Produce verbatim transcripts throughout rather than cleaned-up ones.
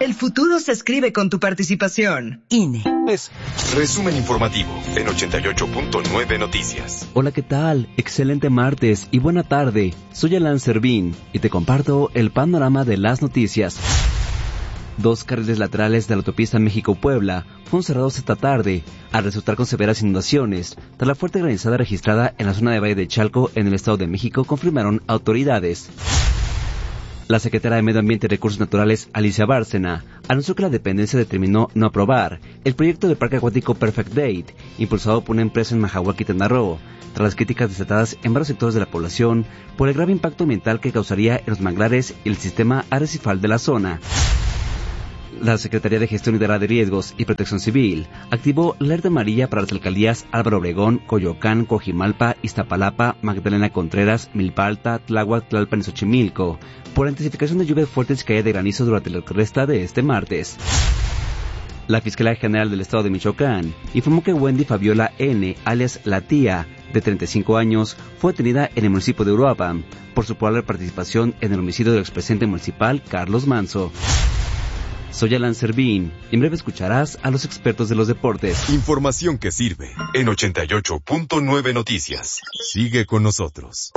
El futuro se escribe con tu participación. I N E. Es resumen informativo en ochenta y ocho punto nueve Noticias. Hola, ¿qué tal? Excelente martes y buena tarde. Soy Alan Servín y te comparto el panorama de las noticias. Dos carriles laterales de la autopista México-Puebla fueron cerrados esta tarde al resultar con severas inundaciones tras la fuerte granizada registrada en la zona de Valle de Chalco en el Estado de México, confirmaron autoridades. La secretaria de Medio Ambiente y Recursos Naturales, Alicia Bárcena, anunció que la dependencia determinó no aprobar el proyecto del Parque Acuático Perfect Date, impulsado por una empresa en Mahahual, Quintana Roo, tras las críticas desatadas en varios sectores de la población por el grave impacto ambiental que causaría en los manglares y el sistema arrecifal de la zona. La Secretaría de Gestión Integral de Riesgos y Protección Civil activó la alerta amarilla para las alcaldías Álvaro Obregón, Coyoacán, Coajimalpa, Iztapalapa, Magdalena Contreras, Milpa Alta, Tláhuac, Tlalpan y Xochimilco por intensificación de lluvias fuertes y caída de granizo durante la resta de este martes. La Fiscalía General del Estado de Michoacán informó que Wendy Fabiola N., alias La Tía, de treinta y cinco años, fue detenida en el municipio de Uruapan por su probable participación en el homicidio del expresidente municipal Carlos Manzo. Soy Alan Servín y en breve escucharás a los expertos de los deportes. Información que sirve en ochenta y ocho punto nueve Noticias. Sigue con nosotros.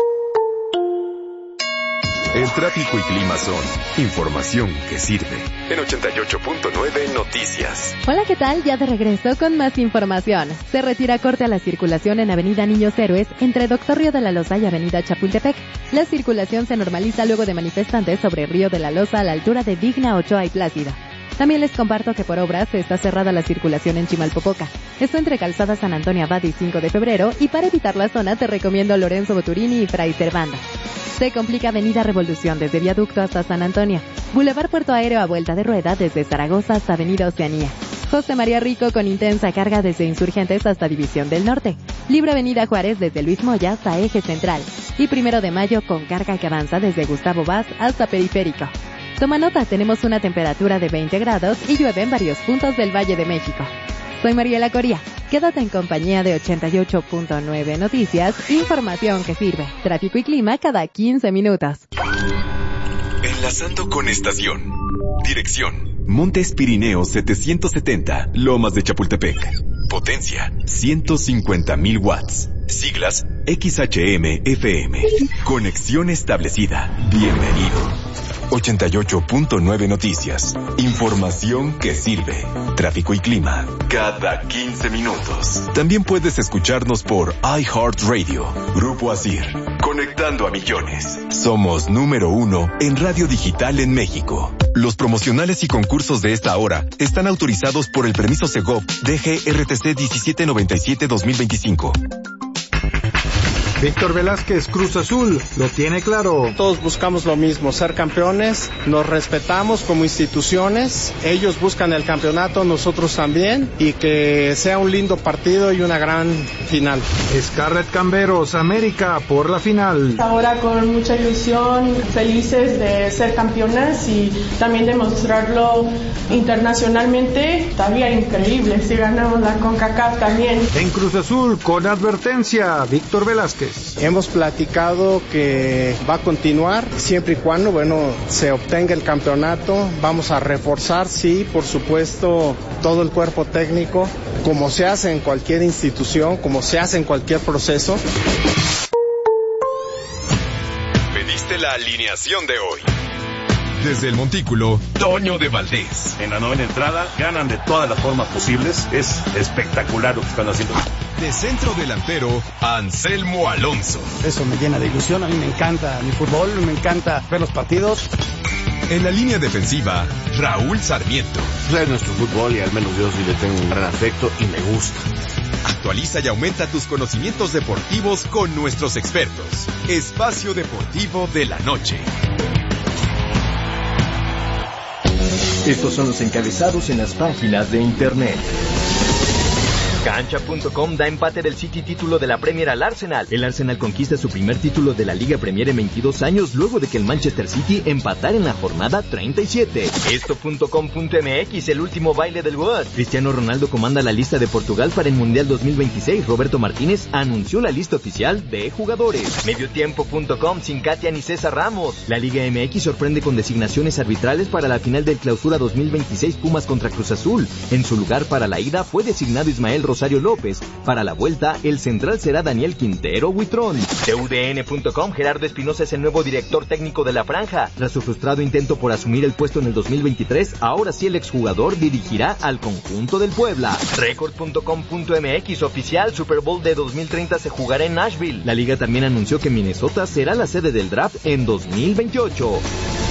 El tráfico y clima son información que sirve en ochenta y ocho punto nueve Noticias. Hola, ¿qué tal? Ya de regreso con más información. Se retira corte a la circulación en Avenida Niños Héroes entre Doctor Río de la Loza y Avenida Chapultepec. La circulación se normaliza luego de manifestantes sobre Río de la Loza a la altura de Vigna, Ochoa y Plácida. También les comparto que por obras está cerrada la circulación en Chimalpopoca. Esto entre Calzada San Antonio Abad y cinco de febrero, y para evitar la zona te recomiendo Lorenzo Boturini y Fray Servando. Se complica Avenida Revolución desde Viaducto hasta San Antonio, Boulevard Puerto Aéreo a vuelta de rueda desde Zaragoza hasta Avenida Oceanía, José María Rico con intensa carga desde Insurgentes hasta División del Norte, Libre Avenida Juárez desde Luis Moya hasta Eje Central, y Primero de Mayo con carga que avanza desde Gustavo Vaz hasta Periférico. Toma nota, tenemos una temperatura de veinte grados y llueve en varios puntos del Valle de México. Soy Mariela Coria. Quédate en compañía de ochenta y ocho punto nueve Noticias, información que sirve. Tráfico y clima cada quince minutos. Enlazando con estación. Dirección: Montes Pirineos setecientos setenta, Lomas de Chapultepec. Potencia: ciento cincuenta mil watts. Siglas: X H M F M. Conexión establecida. Bienvenido. ochenta y ocho punto nueve Noticias. Información que sirve. Tráfico y clima cada quince minutos. También puedes escucharnos por iHeartRadio. Grupo Asir. Conectando a millones. Somos número uno en radio digital en México. Los promocionales y concursos de esta hora están autorizados por el permiso Segov D G R T C diecisiete noventa y siete dos mil veinticinco. Víctor Velázquez, Cruz Azul, lo tiene claro. Todos buscamos lo mismo, ser campeones, nos respetamos como instituciones, ellos buscan el campeonato, nosotros también, y que sea un lindo partido y una gran final. Scarlett Camberos, América, por la final. Ahora con mucha ilusión, felices de ser campeones y también demostrarlo internacionalmente. Estaría increíble si ganamos la CONCACAF también. En Cruz Azul, con advertencia, Víctor Velázquez. Hemos platicado que va a continuar siempre y cuando, bueno, se obtenga el campeonato. Vamos a reforzar, sí, por supuesto, todo el cuerpo técnico, como se hace en cualquier institución, como se hace en cualquier proceso. Pediste la alineación de hoy. Desde el Montículo, Toño de Valdés. En la novena entrada, ganan de todas las formas posibles. Es espectacular lo que están haciendo. De centro delantero, Anselmo Alonso. Eso me llena de ilusión. A mí me encanta mi fútbol, me encanta ver los partidos. En la línea defensiva, Raúl Sarmiento. Es nuestro fútbol y al menos yo sí le tengo un gran afecto y me gusta. Actualiza y aumenta tus conocimientos deportivos con nuestros expertos. Espacio Deportivo de la Noche. Estos son los encabezados en las páginas de internet. Cancha punto com da empate del City título de la Premier al Arsenal. El Arsenal conquista su primer título de la Liga Premier en veintidós años luego de que el Manchester City empatara en la jornada treinta y siete. Esto punto com punto m x, el último baile del World. Cristiano Ronaldo comanda la lista de Portugal para el Mundial dos mil veintiséis. Roberto Martínez anunció la lista oficial de jugadores. Mediotiempo punto com, sin Katia ni César Ramos. La Liga M X sorprende con designaciones arbitrales para la final del Clausura dos mil veintiséis Pumas contra Cruz Azul. En su lugar para la ida fue designado Ismael Rosario López. Para la vuelta, el central será Daniel Quintero Huitrón. T U D N punto com, Gerardo Espinosa es el nuevo director técnico de la franja. Tras su frustrado intento por asumir el puesto en el dos mil veintitrés, ahora sí el exjugador dirigirá al conjunto del Puebla. Record punto com punto m x, oficial, Super Bowl de dos mil treinta se jugará en Nashville. La liga también anunció que Minnesota será la sede del draft en dos mil veintiocho.